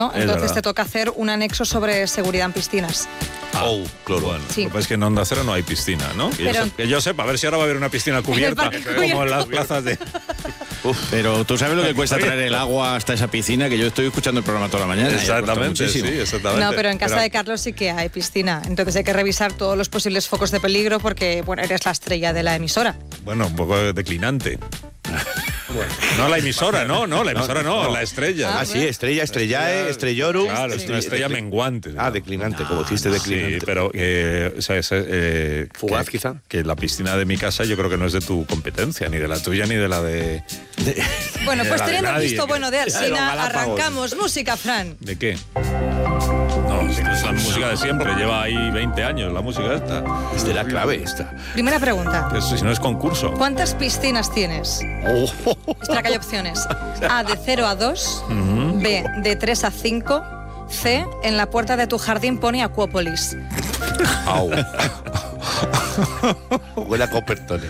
¿no? Entonces te toca hacer un anexo sobre seguridad en piscinas. Claro. Bueno, sí. Lo que pasa es que en Onda Cero no hay piscina, ¿no? Que yo sepa, a ver si ahora va a haber una piscina cubierta, como en las plazas de... Pero tú sabes lo que cuesta traer el agua hasta esa piscina, que yo estoy escuchando el programa toda la mañana. Exactamente, sí, exactamente. No, pero en casa de Carlos sí que hay piscina. Entonces hay que revisar todos los posibles focos de peligro porque, bueno, eres la estrella de la emisora. Bueno, un poco declinante. Bueno. No la emisora, no, la emisora no, la estrella. Sí, estrella, estrellorum. Claro, es una estrella menguante. Declinante, como dijiste, declinante. Sí, pero fugaz, quizá. Que la piscina de mi casa yo creo que no es de tu competencia, ni de la tuya, ni de la de... Bueno, pues teniendo el visto bueno de Alsina, Galápagos. Arrancamos. Música, Fran. ¿De qué? No, es la música de siempre, lleva ahí 20 años la música esta. Es de la clave esta. Primera pregunta. Eso, si no es concurso. ¿Cuántas piscinas tienes? Espera que hay opciones. A, de 0 a 2. B, de 3 a 5. C, en la puerta de tu jardín pone Acuópolis. Huele a Coppertone.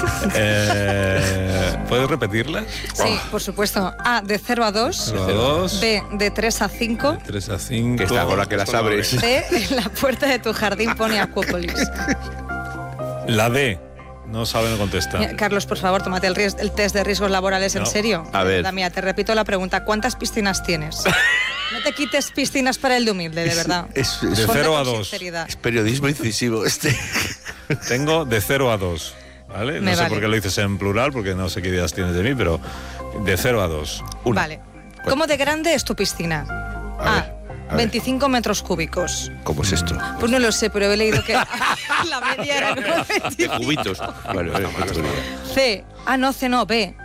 ¿Puedes repetirlas? Sí, por supuesto. A, de 0 a 2. 0 a 2. B, de 3 a 5. De 3 a 5. Que está ahora que las abres. C, en la puerta de tu jardín pone Acuópolis. La D. No saben contestar. Mira, Carlos, por favor, tómate el test de riesgos laborales en serio. A ver. Mira, te repito la pregunta. ¿Cuántas piscinas tienes? No te quites piscinas para el de humilde, de verdad. De 0 a 2. Es periodismo incisivo este. Tengo de 0 a 2. ¿Vale? No sé por qué lo dices en plural, porque no sé qué ideas tienes de mí, pero de 0 a 2. Vale. ¿Cómo de grande es tu piscina? A, 25 metros cúbicos. ¿Cómo es esto? Pues no lo sé, pero he leído que la media era 25. De cubitos. Vale. C. C no, B.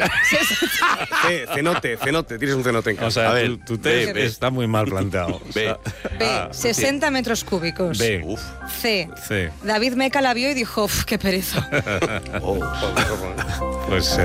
Cenote, tienes un cenote en casa. O sea, A ver, tu test está muy mal planteado. B. 60 metros cúbicos. B. C. C. David Meca la vio y dijo, qué pereza. Pues,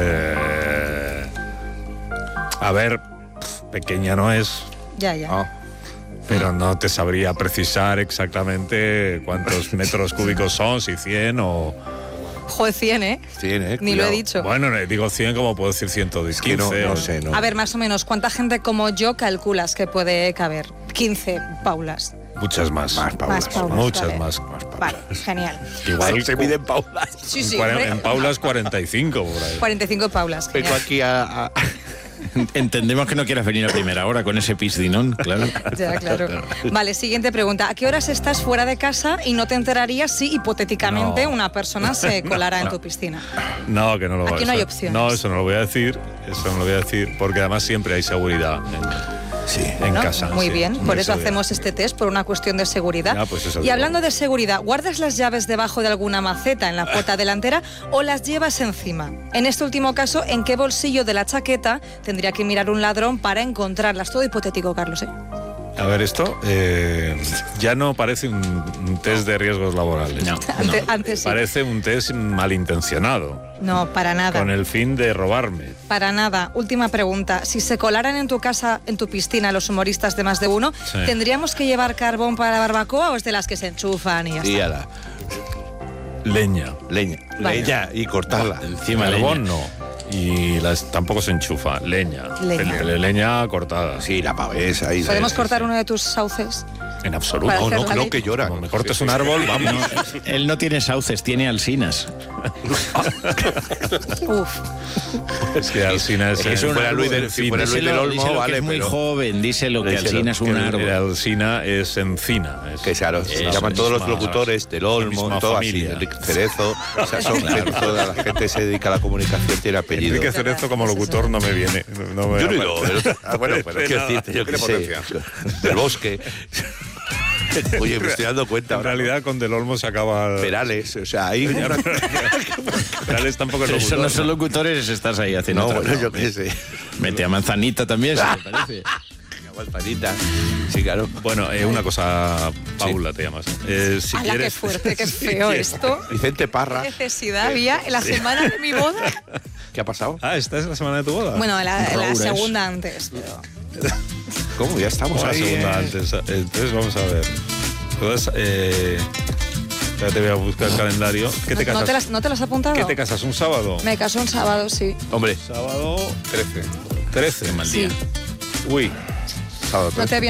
a ver, pequeña no es. Ya. Pero no te sabría precisar exactamente cuántos metros cúbicos son, si 100 o... Joder, 100, ¿eh? 100, Ni lo he dicho. Bueno, digo 100 como puedo decir 115. Es que no sé, no. A ver, más o menos, ¿cuánta gente como yo calculas que puede caber? 15 paulas. Muchas más. Más paulas. Muchas vale. más. Vale, genial. Igual se miden paulas. Sí, en paulas 45 por ahí. 45 paulas. Vengo Genial. aquí a... Entendemos que no quieras venir a primera hora con ese piscinón, claro. Ya, claro. Vale, siguiente pregunta. ¿A qué horas estás fuera de casa y no te enterarías si hipotéticamente una persona se colara en tu piscina? No, que no lo voy a decir. Aquí no hay opciones. No, eso no lo voy a decir. Porque además siempre hay seguridad en casa. Muy bien, por eso seguridad. hacemos este test, por una cuestión de seguridad. Ya, pues eso y hablando de seguridad, ¿guardas las llaves debajo de alguna maceta en la puerta delantera o las llevas encima? En este último caso, ¿en qué bolsillo de la chaqueta tendría que mirar un ladrón para encontrarlas? Todo hipotético, Carlos, ¿eh? A ver, esto ya no parece un test de riesgos laborales. No. Antes sí. Parece un test malintencionado, No, para nada. con el fin de robarme. Para nada. Última pregunta. Si se colaran en tu casa, en tu piscina, los humoristas de más de uno, Sí. ¿tendríamos que llevar carbón para la barbacoa o es de las que se enchufan y ya Y está? a la Leña. Vale. leña y cortarla. Encima Carbón no. Y tampoco se enchufa. Leña. Leña cortada. Sí, la pavesa. Ahí, ¿Podemos sí, cortar sí. uno de tus sauces? En absoluto. Para hacer la No, ley. que llora. Como me cortes un árbol, vamos. Él no tiene sauces, tiene alsinas. Uf. Es que Alsina es... Si fuera Luis del Díselo Olmo, que vale, es muy pero... joven, díselo que Díselo, alsina es un árbol. Alsina es encina. Que claro, se llaman todos los locutores del Olmo, misma todo familia. así, Enrique Cerezo, o sea, toda la gente que se dedica a la comunicación tiene apellido. Enrique Cerezo como locutor no me viene. No me Yo no he bueno, ido, bueno, pero quiero decirte, yo qué sé, del Bosque. Oye, me estoy dando cuenta En ahora. realidad con Del Olmo se acaba... Perales, o sea, ahí... Perales tampoco es Eso locutor. no son locutores, estás ahí haciendo No, otra bueno, cosa. yo qué sé. Mete a Manzanita también, si te parece. Manzanita. Sí, claro. Bueno, una cosa, Paula te llamas. Si ¡Hala, qué quieres... fuerte, qué feo esto! Vicente ¿Qué Parra. necesidad había en la semana de mi boda? ¿Qué ha pasado? Ah, ¿esta es la semana de tu boda? Bueno, la Roures. segunda antes, pero... ¿Cómo? Ya estamos la ahí. segunda antes. Entonces vamos a ver. Entonces, ya te voy a buscar el calendario. ¿Qué te casas? ¿No te las has apuntado? ¿Qué te casas? ¿Un sábado? Me caso un sábado, sí. Hombre, Sábado 13. 13. Qué mal Sí. día. Uy. pasado. No te